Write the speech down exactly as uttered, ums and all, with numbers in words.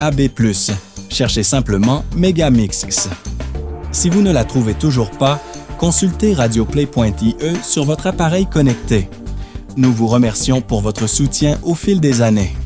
A B plus. Cherchez simplement Megamix. Si vous ne la trouvez toujours pas, consultez radioplay point i e sur votre appareil connecté. Nous vous remercions pour votre soutien au fil des années.